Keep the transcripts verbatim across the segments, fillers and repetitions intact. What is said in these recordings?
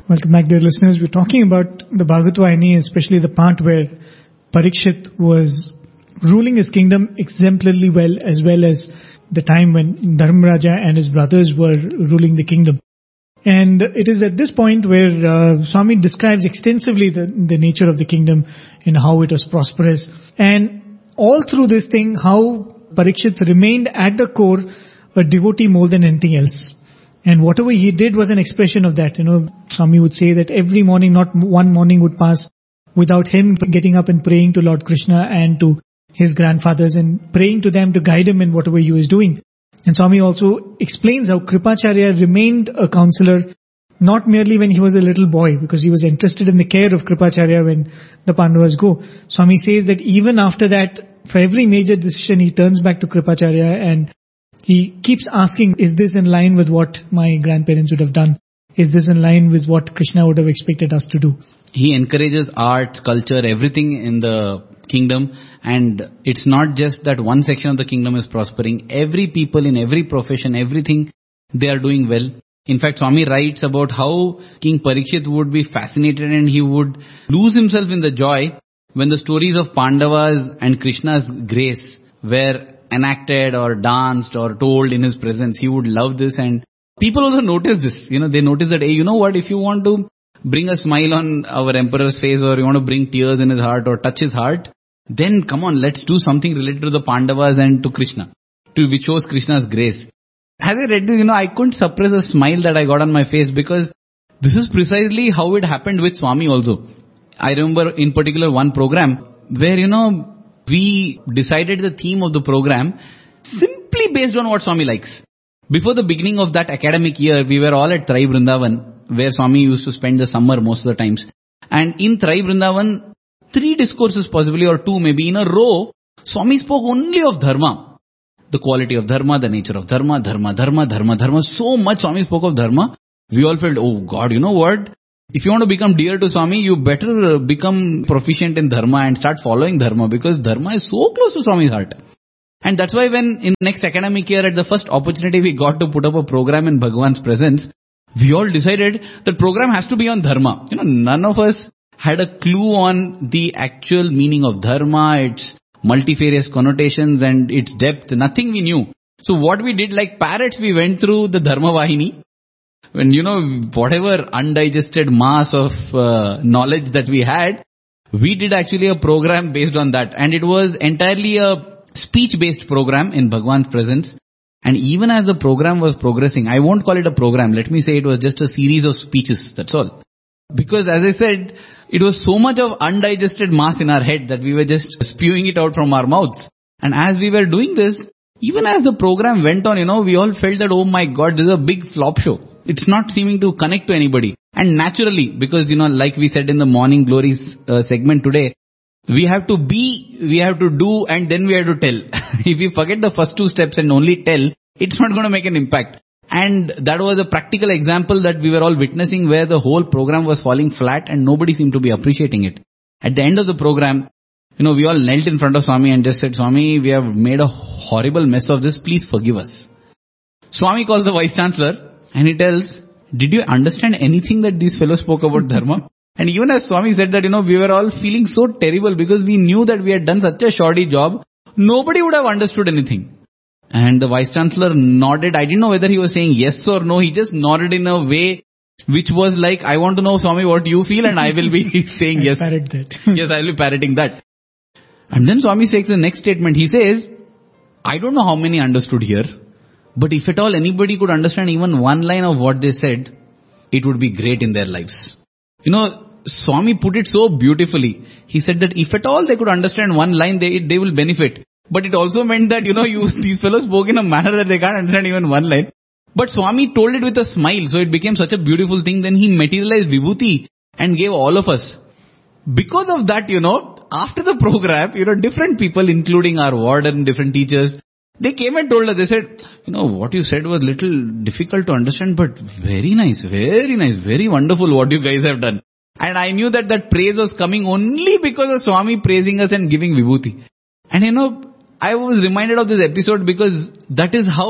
Welcome back, dear listeners. We're talking about the Bhagavad Vahini, especially the part where Parikshit was ruling his kingdom exemplarily well, as well as the time when Dharmaraja and his brothers were ruling the kingdom. And it is at this point where uh, Swami describes extensively the, the nature of the kingdom and how it was prosperous. And all through this thing, how Parikshit remained at the core a devotee more than anything else. And whatever he did was an expression of that. You know, Swami would say that every morning, not one morning would pass without him getting up and praying to Lord Krishna and to his grandfathers and praying to them to guide him in whatever he was doing. And Swami also explains how Kripacharya remained a counselor not merely when he was a little boy, because he was interested in the care of Kripacharya when the Pandavas go. Swami says that even after that, for every major decision, he turns back to Kripacharya and he keeps asking, is this in line with what my grandparents would have done? Is this in line with what Krishna would have expected us to do? He encourages art, culture, everything in the kingdom, and it's not just that one section of the kingdom is prospering. Every people in every profession, everything, they are doing well. In fact, Swami writes about how King Parikshit would be fascinated and he would lose himself in the joy when the stories of Pandavas and Krishna's grace were enacted or danced or told in his presence. He would love this, and people also notice this. You know, they notice that, hey, you know what, if you want to bring a smile on our emperor's face, or you want to bring tears in his heart or touch his heart, then come on, let's do something related to the Pandavas and to Krishna, to which shows Krishna's grace. As I read this, you know, I couldn't suppress a smile that I got on my face, because this is precisely how it happened with Swami also. I remember in particular one program where, you know, we decided the theme of the program simply based on what Swami likes. Before the beginning of that academic year, we were all at Trai Vrindavan, where Swami used to spend the summer most of the times. And in Trai Vrindavan, three discourses possibly, or two maybe in a row, Swami spoke only of dharma. The quality of dharma, the nature of dharma, dharma, dharma, dharma, dharma. So much Swami spoke of dharma. We all felt, oh God, you know what? If you want to become dear to Swami, you better become proficient in dharma and start following dharma, because dharma is so close to Swami's heart. And that's why when in next academic year, at the first opportunity we got to put up a program in Bhagwan's presence, we all decided that program has to be on dharma. You know, none of us had a clue on the actual meaning of dharma, its multifarious connotations and its depth. Nothing we knew. So what we did, like parrots, we went through the Dharma Vahini. When, you know, whatever undigested mass of uh, knowledge that we had, we did actually a program based on that. And it was entirely a speech-based program in Bhagwan's presence. And even as the program was progressing, I won't call it a program. Let me say it was just a series of speeches. That's all. Because as I said, it was so much of undigested mass in our head that we were just spewing it out from our mouths. And as we were doing this, even as the program went on, you know, we all felt that, oh my God, this is a big flop show. It's not seeming to connect to anybody. And naturally, because, you know, like we said in the Morning Glories uh, segment today, we have to be, we have to do, and then we have to tell. If we forget the first two steps and only tell, it's not going to make an impact. And that was a practical example that we were all witnessing, where the whole program was falling flat and nobody seemed to be appreciating it. At the end of the program, you know, we all knelt in front of Swami and just said, Swami, we have made a horrible mess of this. Please forgive us. Swami calls the Vice Chancellor and he tells, did you understand anything that these fellows spoke about dharma? And even as Swami said that, you know, we were all feeling so terrible because we knew that we had done such a shoddy job. Nobody would have understood anything. And the Vice Chancellor nodded. I didn't know whether he was saying yes or no. He just nodded in a way which was like, I want to know, Swami, what you feel, and I will be saying yes. Parrot that. Yes, I will be parroting that. And then Swami takes the next statement. He says, I don't know how many understood here, but if at all anybody could understand even one line of what they said, it would be great in their lives. You know, Swami put it so beautifully. He said that if at all they could understand one line, they they will benefit. But it also meant that, you know, you these fellows spoke in a manner that they can't understand even one line. But Swami told it with a smile, so it became such a beautiful thing. Then he materialized Vibhuti and gave all of us. Because of that, you know, after the program, you know, different people, including our warden, different teachers, they came and told us, they said, you know, what you said was little difficult to understand, but very nice, very nice, very wonderful what you guys have done. And I knew that that praise was coming only because of Swami praising us and giving Vibhuti. And you know, I was reminded of this episode because that is how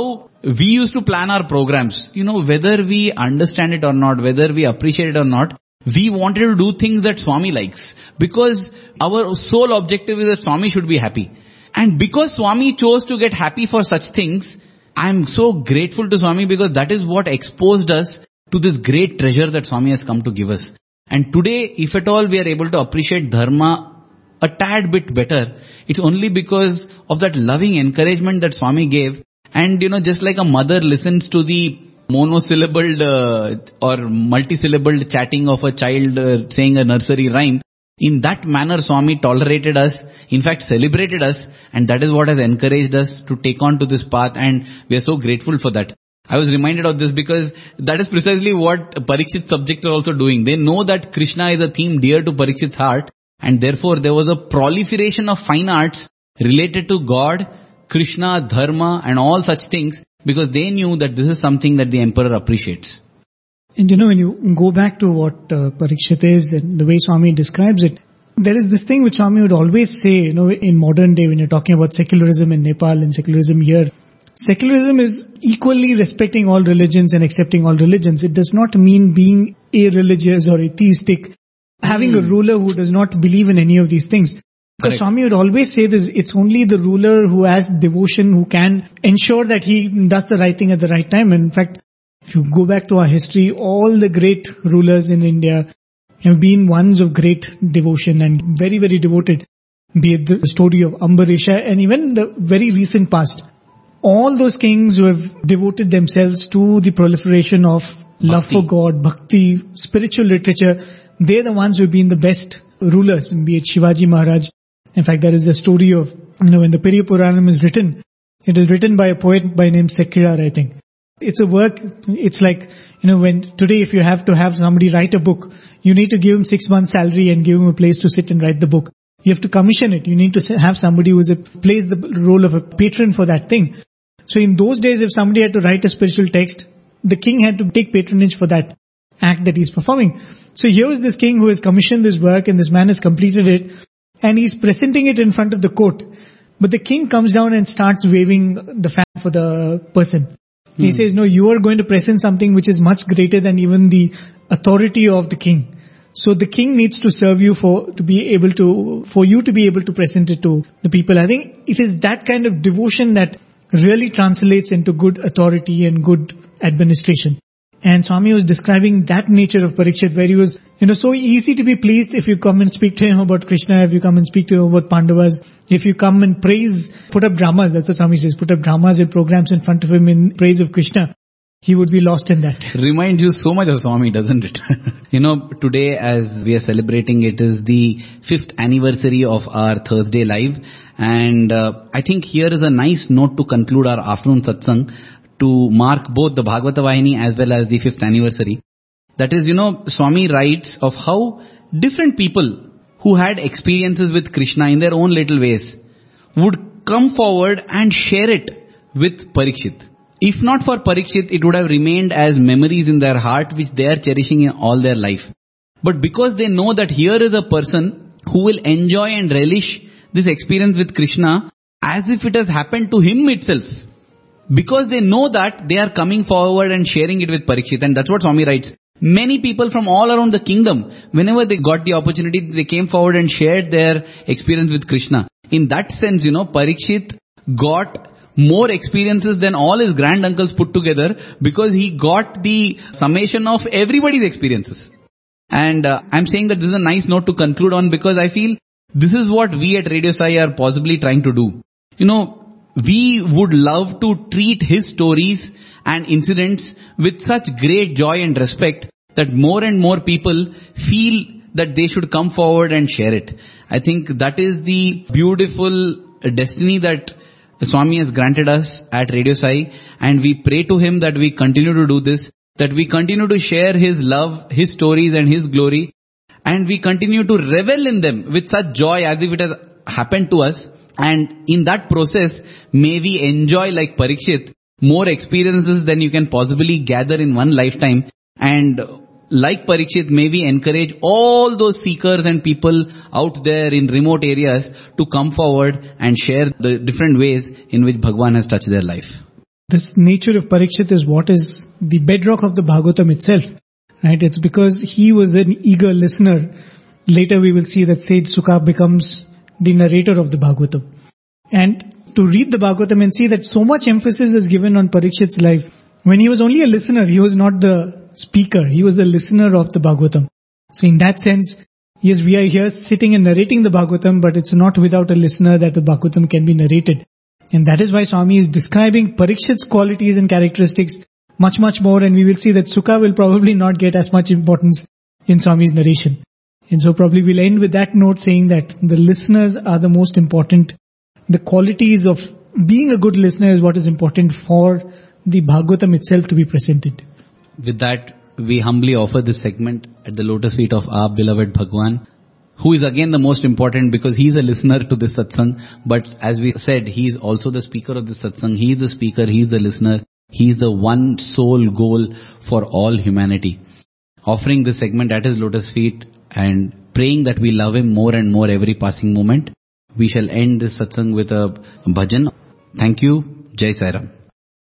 we used to plan our programs. You know, whether we understand it or not, whether we appreciate it or not, we wanted to do things that Swami likes. Because our sole objective is that Swami should be happy. And because Swami chose to get happy for such things, I'm so grateful to Swami because that is what exposed us to this great treasure that Swami has come to give us. And today, if at all we are able to appreciate Dharma a tad bit better, it's only because of that loving encouragement that Swami gave. And you know, just like a mother listens to the monosyllabled uh, or multisyllabled chatting of a child uh, saying a nursery rhyme, in that manner Swami tolerated us, in fact celebrated us, and that is what has encouraged us to take on to this path, and we are so grateful for that. I was reminded of this because that is precisely what Parikshit's subjects are also doing. They know that Krishna is a theme dear to Parikshit's heart, and therefore there was a proliferation of fine arts related to God, Krishna, Dharma and all such things, because they knew that this is something that the emperor appreciates. And you know, when you go back to what uh, Parikshit is and the way Swami describes it, there is this thing which Swami would always say, you know, in modern day when you're talking about secularism in Nepal and secularism here. Secularism is equally respecting all religions and accepting all religions. It does not mean being irreligious or atheistic, having mm. a ruler who does not believe in any of these things. Because Correct. Swami would always say this, it's only the ruler who has devotion who can ensure that he does the right thing at the right time. And in fact, if you go back to our history, all the great rulers in India have been ones of great devotion and very, very devoted. Be it the story of Ambarisha and even the very recent past. All those kings who have devoted themselves to the proliferation of bhakti. Love for God, bhakti, spiritual literature, they're the ones who have been the best rulers, be it Shivaji Maharaj. In fact, there is a story of, you know, when the Periya Puranam is written, it is written by a poet by name Sekilar, I think. It's a work, it's like, you know, when today if you have to have somebody write a book, you need to give him six months salary and give him a place to sit and write the book. You have to commission it. You need to have somebody who is a, plays the role of a patron for that thing. So in those days, if somebody had to write a spiritual text, the king had to take patronage for that act that he's performing. So here is this king who has commissioned this work and this man has completed it and he's presenting it in front of the court. But the king comes down and starts waving the fan for the person. Hmm. He says, no, you are going to present something which is much greater than even the authority of the king. So the king needs to serve you for, to be able to, for you to be able to present it to the people. I think it is that kind of devotion that really translates into good authority and good administration. And Swami was describing that nature of Parikshit where he was, you know, so easy to be pleased if you come and speak to him about Krishna, if you come and speak to him about Pandavas, if you come and praise, put up dramas, that's what Swami says, put up dramas and programs in front of him in praise of Krishna. He would be lost in that. Reminds you so much of Swami, doesn't it? You know, today as we are celebrating, it is the fifth anniversary of our Thursday Live. And uh, I think here is a nice note to conclude our afternoon satsang to mark both the Bhagavata Vahini as well as the fifth anniversary. That is, you know, Swami writes of how different people who had experiences with Krishna in their own little ways would come forward and share it with Parikshit. If not for Parikshit, it would have remained as memories in their heart which they are cherishing in all their life. But because they know that here is a person who will enjoy and relish this experience with Krishna as if it has happened to him itself. Because they know that, they are coming forward and sharing it with Parikshit. And that's what Swami writes. Many people from all around the kingdom, whenever they got the opportunity, they came forward and shared their experience with Krishna. In that sense, you know, Parikshit got more experiences than all his granduncles put together because he got the summation of everybody's experiences. And uh, I'm saying that this is a nice note to conclude on because I feel this is what we at Radio Sai are possibly trying to do. You know, we would love to treat his stories and incidents with such great joy and respect that more and more people feel that they should come forward and share it. I think that is the beautiful destiny that Swami has granted us at Radio Sai, and we pray to him that we continue to do this, that we continue to share his love, his stories and his glory, and we continue to revel in them with such joy as if it has happened to us. And in that process, may we enjoy, like Parikshit, more experiences than you can possibly gather in one lifetime. And like Parikshit, may we encourage all those seekers and people out there in remote areas to come forward and share the different ways in which Bhagwan has touched their life. This nature of Parikshit is what is the bedrock of the Bhagavatam itself. Right? It's because he was an eager listener. Later we will see that Sage Sukha becomes the narrator of the Bhagavatam. And to read the Bhagavatam and see that so much emphasis is given on Parikshit's life. When he was only a listener, he was not the speaker. He was the listener of the Bhagavatam. So in that sense, yes, we are here sitting and narrating the Bhagavatam, but it's not without a listener that the Bhagavatam can be narrated. And that is why Swami is describing Parikshit's qualities and characteristics much, much more. And we will see that Sukha will probably not get as much importance in Swami's narration. And so probably we'll end with that note saying that the listeners are the most important. The qualities of being a good listener is what is important for the Bhagavatam itself to be presented. With that, we humbly offer this segment at the lotus feet of our beloved Bhagwan, who is again the most important because he is a listener to this satsang. But as we said, he is also the speaker of this satsang. He is the speaker, he is the listener. He is the one sole goal for all humanity. Offering this segment at his lotus feet and praying that we love him more and more every passing moment, we shall end this satsang with a bhajan. Thank you. Jai Sai Ram.